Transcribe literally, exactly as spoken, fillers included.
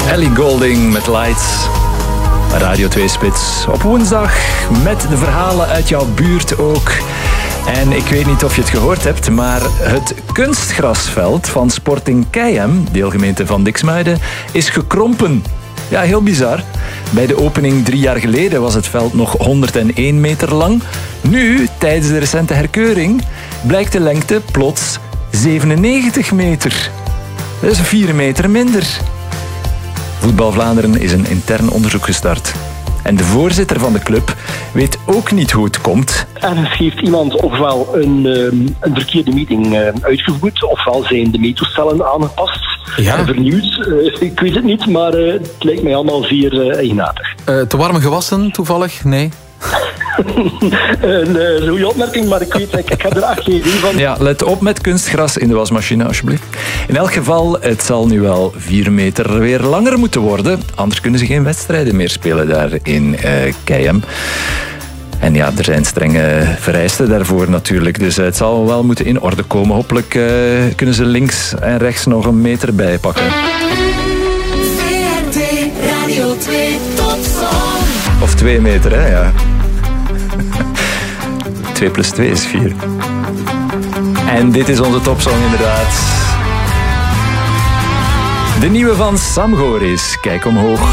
Ellie Goulding met Lights. Radio twee Spits op woensdag met de verhalen uit jouw buurt ook. En ik weet niet of je het gehoord hebt, maar het kunstgrasveld van Sporting Keihem, deelgemeente van Diksmuiden, is gekrompen. Ja, heel bizar. Bij de opening drie jaar geleden was het veld nog honderdéén meter lang. Nu, tijdens de recente herkeuring, blijkt de lengte plots zevenennegentig meter. Dat is vier meter minder. Voetbal Vlaanderen is een intern onderzoek gestart. En de voorzitter van de club weet ook niet hoe het komt. Ergens heeft iemand ofwel een, een verkeerde meeting uitgevoerd, ofwel zijn de meetoestellen aangepast ja. en vernieuwd. Ik weet het niet, maar het lijkt mij allemaal zeer eigenaardig. Uh, te warm gewassen, toevallig? Nee? Een uh, goede opmerking, maar ik weet, ik, ik heb er echt geen idee van. Ja, let op met kunstgras in de wasmachine, alsjeblieft. In elk geval, het zal nu wel vier meter weer langer moeten worden. Anders kunnen ze geen wedstrijden meer spelen daar in uh, Keihem. En ja, er zijn strenge vereisten daarvoor natuurlijk. Dus het zal wel moeten in orde komen. Hopelijk uh, kunnen ze links en rechts nog een meter bijpakken. V R T Radio twee Topsong. Of twee meter, hè, ja. twee plus twee is vier. En dit is onze topsong inderdaad. De nieuwe van Sam Goris, Kijk omhoog.